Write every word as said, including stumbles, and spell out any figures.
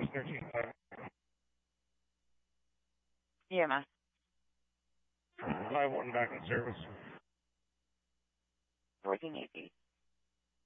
thirteen five. E M S. five one back in service. fourteen eighty.